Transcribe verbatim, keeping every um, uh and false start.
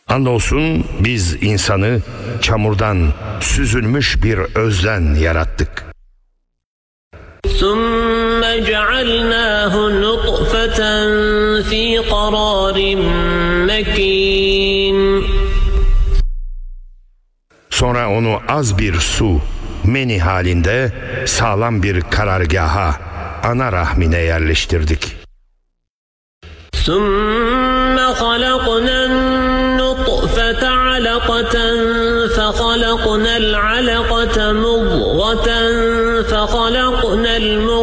Andolsun biz insanı çamurdan, süzülmüş bir özden yarattık. ثُمَّ جَعَلْنَاهُ نُطْفَةً فِي قَرَارٍ مَكِينٍ. Sonra onu az bir su, meni halinde sağlam bir karargaha, ana rahmine yerleştirdik. ثُمَّ خَلَقْنَا النُّطْفَةَ عَلَقَةً فَخَلَقْنَا الْعَلَقَةَ مُضْغَةً فَخَلَقْنَا